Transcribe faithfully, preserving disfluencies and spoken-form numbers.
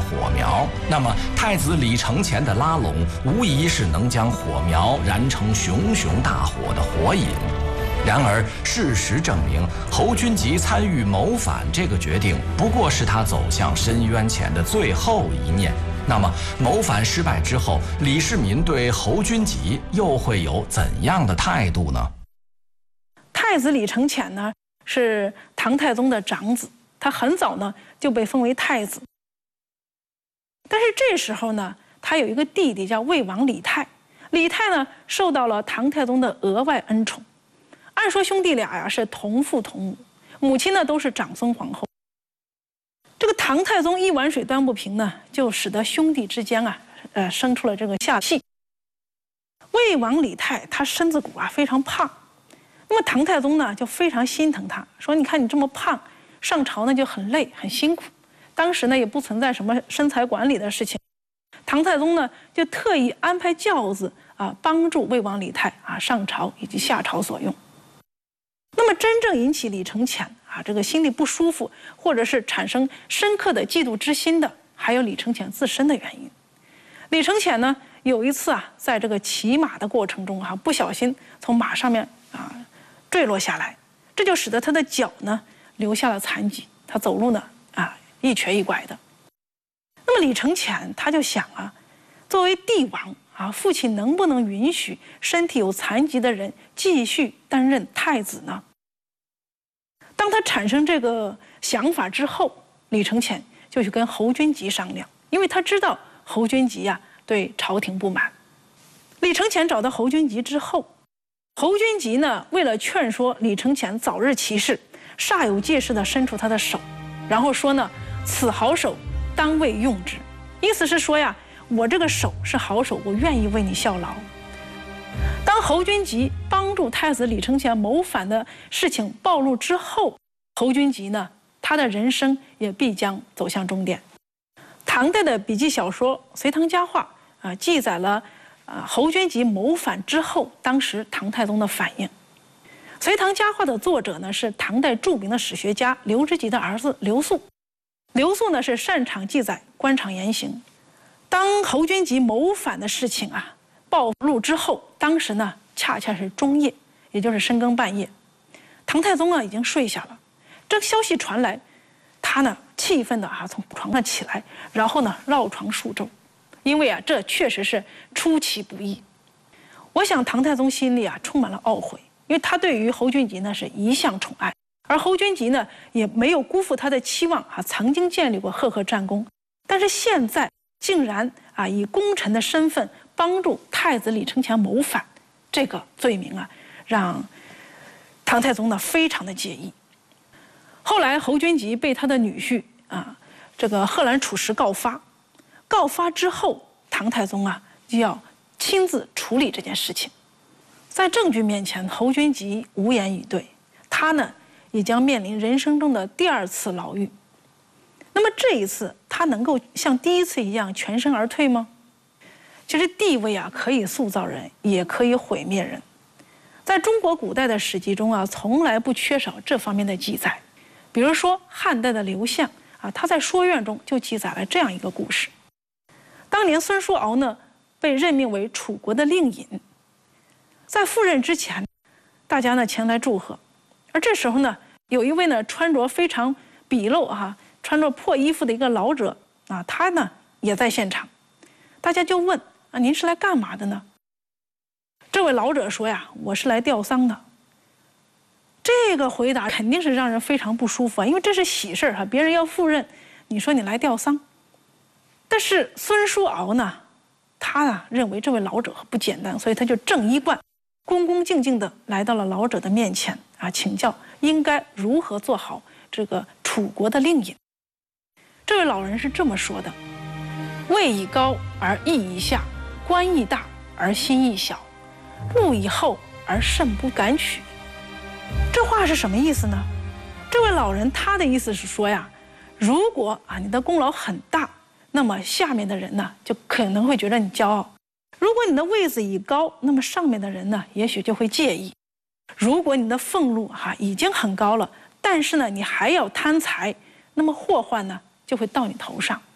火苗，那么太子李承乾的拉拢，无疑是能将火苗燃成熊熊大火的火引。然而，事实证明，侯君集参与谋反这个决定，不过是他走向深渊前的最后一念。那么，谋反失败之后，李世民对侯君集又会有怎样的态度呢？ 太子李承乾呢，是唐太宗的长子，他很早呢就被封为太子。但是这时候呢，他有一个弟弟叫魏王李泰，李泰呢受到了唐太宗的额外恩宠。按说兄弟俩呀是同父同母，母亲呢都是长孙皇后。这个唐太宗一碗水端不平呢，就使得兄弟之间啊，呃，生出了这个下隙。魏王李泰他身子骨啊非常胖，那么唐太宗呢就非常心疼他，说你看你这么胖，上朝呢就很累很辛苦。当时呢也不存在什么身材管理的事情，唐太宗呢就特意安排轿子啊，帮助魏王李泰啊上朝以及下朝所用。那么真正引起李承乾啊这个心里不舒服，或者是产生深刻的嫉妒之心的，还有李承乾自身的原因。李承乾呢有一次啊，在这个骑马的过程中啊，不小心从马上面啊坠落下来，这就使得他的脚呢留下了残疾，他走路呢啊一瘸一拐的。那么李承乾他就想啊，作为帝王啊，父亲能不能允许身体有残疾的人继续担任太子呢？当他产生这个想法之后，李承乾就去跟侯君集商量，因为他知道侯君集呀、啊、对朝廷不满。李承乾找到侯君集之后，侯君集呢为了劝说李承乾早日起事，煞有介事地伸出他的手，然后说呢：“此好手，当为用之。”意思是说呀，我这个手是好手，我愿意为你效劳。当侯君集帮助太子李承乾谋反的事情暴露之后，侯君集呢，他的人生也必将走向终点。唐代的笔记小说《隋唐佳话》啊，记载了啊侯君集谋反之后，当时唐太宗的反应。《隋唐佳话》的作者呢是唐代著名的史学家刘知吉的儿子刘肃。刘肃呢是擅长记载官场言行。当侯君集谋反的事情啊暴露之后，当时呢恰恰是中夜，也就是深更半夜，唐太宗啊已经睡下了。这个消息传来，他呢气愤的啊从床上起来，然后呢绕床数周，因为啊这确实是出其不意。我想唐太宗心里啊充满了懊悔，因为他对于侯君集呢是一向宠爱，而侯君集呢也没有辜负他的期望啊，曾经建立过赫赫战功，但是现在竟然啊以功臣的身份帮助太子李承乾谋反，这个罪名啊让唐太宗呢非常的介意。后来侯君集被他的女婿啊这个贺兰楚石告发，告发之后，唐太宗啊就要亲自处理这件事情。在证据面前，侯君集无言以对，他呢也将面临人生中的第二次牢狱。那么这一次，他能够像第一次一样全身而退吗？其实地位啊，可以塑造人，也可以毁灭人。在中国古代的史籍中啊，从来不缺少这方面的记载。比如说汉代的刘向啊，他在《说苑》中就记载了这样一个故事：当年孙叔敖呢被任命为楚国的令尹，在赴任之前，大家呢前来祝贺，而这时候呢，有一位呢穿着非常鄙陋哈、啊。穿着破衣服的一个老者啊，他呢也在现场，大家就问啊，您是来干嘛的呢？这位老者说呀，我是来吊丧的。这个回答肯定是让人非常不舒服啊，因为这是喜事哈、啊，别人要赴任，你说你来吊丧。但是孙叔敖呢，他啊认为这位老者不简单，所以他就正衣冠，恭恭敬敬地来到了老者的面前啊，请教应该如何做好这个楚国的令尹。这位老人是这么说的：位以高而义以下，官亦大而心亦小，禄以厚而甚不敢取。这话是什么意思呢？这位老人他的意思是说呀，如果啊你的功劳很大，那么下面的人呢就可能会觉得你骄傲；如果你的位子已高，那么上面的人呢也许就会介意；如果你的俸禄哈、啊、已经很高了，但是呢你还要贪财，那么祸患呢就会到你头上。